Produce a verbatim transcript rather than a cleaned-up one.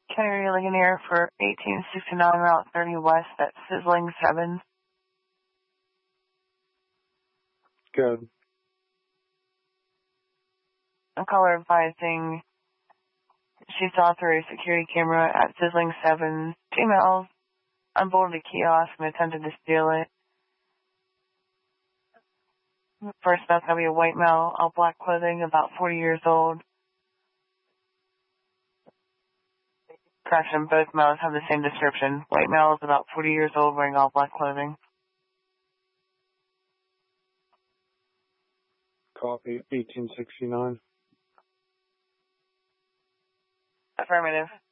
Carry Ligonier for eighteen sixty-nine Route thirty West at Sizzling seven. Good. A caller advising she saw through a security camera at Sizzling seven two males on board a kiosk and attempted to steal it. First that's going to be a white male, all black clothing, about forty years old. Correction, both males have the same description. White male is about forty years old wearing all black clothing. Copy, eighteen sixty-nine. Affirmative.